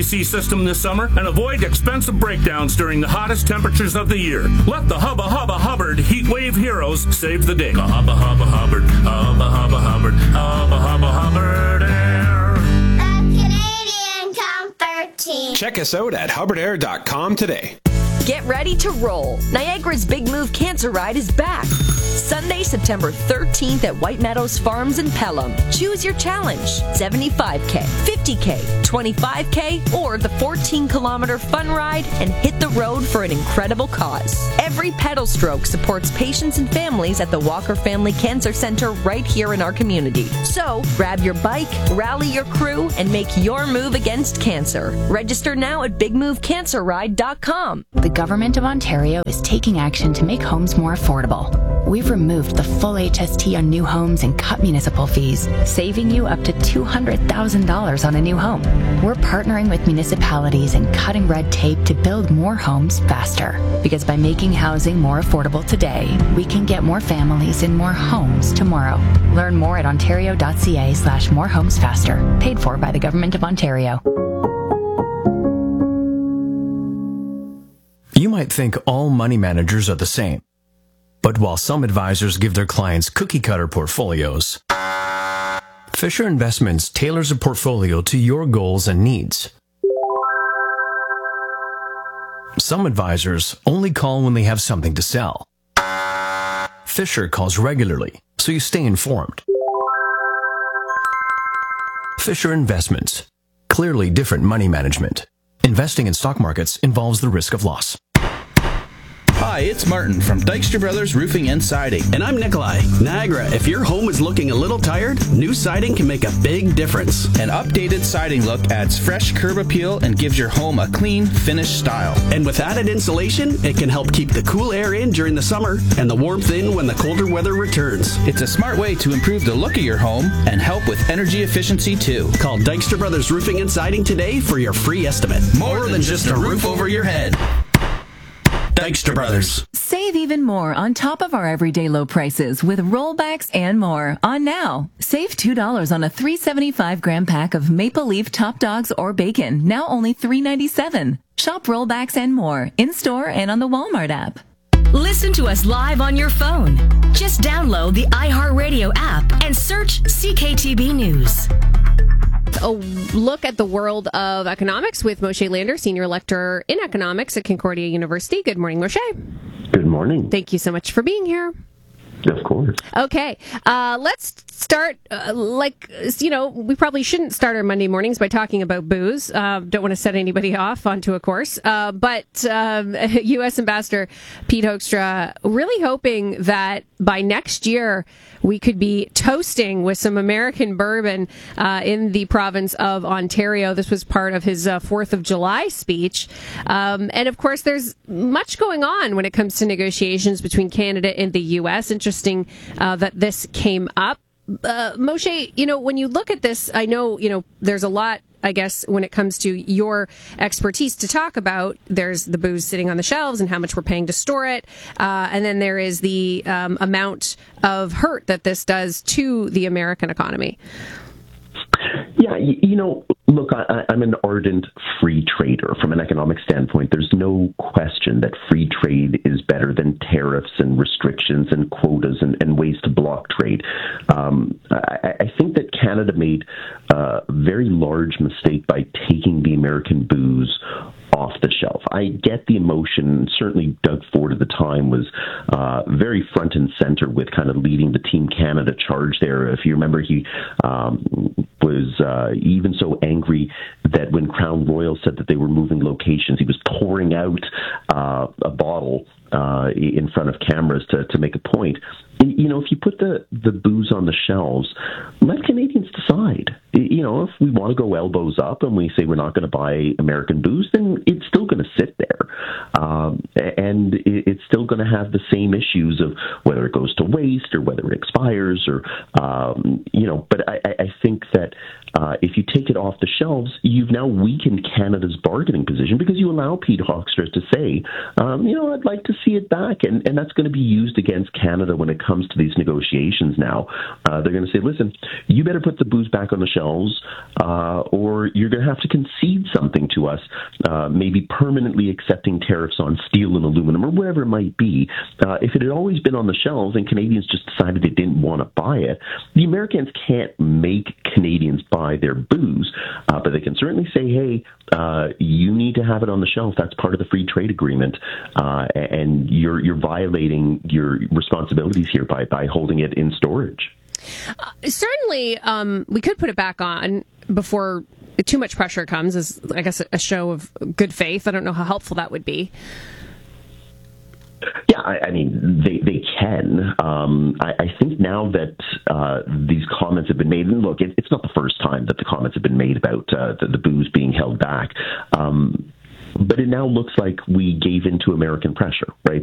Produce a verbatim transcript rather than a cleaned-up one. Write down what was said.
A C system this summer and avoid expensive breakdowns during the hottest temperatures of the year. Let the Hubba Hubba Hubbard Heat Wave heroes save the day. Hubba Hubba Hubbard, Hubba Hubba Hubbard, Hubba Hubba Hubbard Air. The Canadian Comfort Team. Check us out at hubbard air dot com today. Get ready to roll. Niagara's Big Move Cancer Ride is back. Sunday, September thirteenth at White Meadows Farms in Pelham. Choose your challenge. seventy-five K, fifty K, twenty-five K, or the fourteen kilometer fun ride and hit the road for an incredible cause. Every pedal stroke supports patients and families at the Walker Family Cancer Center right here in our community. So, grab your bike, rally your crew, and make your move against cancer. Register now at big move cancer ride dot com. The Government of Ontario is taking action to make homes more affordable. We've removed the full H S T on new homes and cut municipal fees, saving you up to two hundred thousand dollars on a new home. We're partnering with municipalities and cutting red tape to build more homes faster. Because by making housing more affordable today, we can get more families in more homes tomorrow. Learn more at ontario.ca slash more homes faster. Paid for by the Government of Ontario. You might think all money managers are the same. But while some advisors give their clients cookie-cutter portfolios, Fisher Investments tailors a portfolio to your goals and needs. Some advisors only call when they have something to sell. Fisher calls regularly, so you stay informed. Fisher Investments. Clearly different money management. Investing in stock markets involves the risk of loss. Hi, it's Martin from Dykstra Brothers Roofing and Siding. And I'm Nikolai. Niagara, if your home is looking a little tired, new siding can make a big difference. An updated siding look adds fresh curb appeal and gives your home a clean, finished style. And with added insulation, it can help keep the cool air in during the summer and the warmth in when the colder weather returns. It's a smart way to improve the look of your home and help with energy efficiency too. Call Dykstra Brothers Roofing and Siding today for your free estimate. More, More than, than just a roof over your head. Dykstra Brothers. Save even more on top of our everyday low prices with rollbacks and more on now. Save two dollars on a three seventy-five gram pack of Maple Leaf Top Dogs or bacon, now only three ninety-seven. Shop rollbacks and more in-store and on the Walmart app. Listen to us live on your phone. Just download the iHeartRadio app and search C K T B News. A look at the world of economics with Moshe Lander, Senior Lecturer in Economics at Concordia University. Good morning, Moshe. Good morning. Thank you so much for being here. Of course. Okay, uh, let's start, uh, like, you know, we probably shouldn't start our Monday mornings by talking about booze. Uh, don't want to set anybody off onto a course. Uh, but um, U S Ambassador Pete Hoekstra really hoping that by next year we could be toasting with some American bourbon uh, in the province of Ontario. This was part of his uh, fourth of July speech. Um, and, of course, there's much going on when it comes to negotiations between Canada and the U S. Interesting uh, that this came up. Uh, Moshe, you know, when you look at this, I know, you know, there's a lot, I guess, when it comes to your expertise to talk about. There's the booze sitting on the shelves and how much we're paying to store it. Uh, and then there is the um, amount of hurt that this does to the American economy. Yeah, you, you know, look, I, I'm an ardent free trader. From an economic standpoint, there's no question that free trade is better than tariffs and restrictions and quotas and, and ways to block trade. Um, I, I think that Canada made a very large mistake by taking the American booze off the shelf. I get the emotion. Certainly Doug Ford at the time was uh, very front and center with kind of leading the Team Canada charge there. If you remember, he um, was uh, even so angry that when Crown Royal said that they were moving locations, he was pouring out uh, a bottle uh, in front of cameras to, to make a point. You know, if you put the, the booze on the shelves, let Canadians decide. You know, if we want to go elbows up and we say we're not going to buy American booze, then it's still going to sit there. Um, and it's still going to have the same issues of whether it goes to waste or whether it expires or, um, you know, but I, I think that uh, if you take it off the shelves, you've now weakened Canada's bargaining position because you allow Pete Hoekstra to say, um, you know, I'd like to see it back. And, and that's going to be used against Canada when it comes to these negotiations now. Uh, they're going to say, listen, you better put the booze back on the shelves uh, or you're going to have to concede something to us, uh, maybe permanently accepting tariffs on steel and aluminum or whatever it might be. Uh, if it had always been on the shelves and Canadians just decided they didn't want to buy it, the Americans can't make Canadians buy their booze, uh, but they can certainly say, hey, uh, you need to have it on the shelf. That's part of the free trade agreement, uh, and you're you're violating your responsibilities here by, by holding it in storage. Uh, certainly, um, we could put it back on before too much pressure comes, as I guess a show of good faith. I don't know how helpful that would be. Yeah, I, I mean, they, they can. Um, I, I think now that uh, these comments have been made, and look, it, it's not the first time that the comments have been made about uh, the, the booze being held back. Um, but it now looks like we gave into American pressure, right?